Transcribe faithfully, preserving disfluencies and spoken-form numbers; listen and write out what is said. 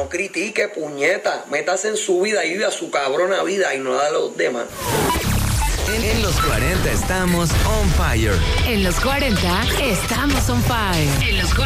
no critique, puñeta. Métase en su vida y vive a su cabrona vida y no la de los demás. En, en los cuarenta estamos on fire. En los cuarenta estamos on fire. En los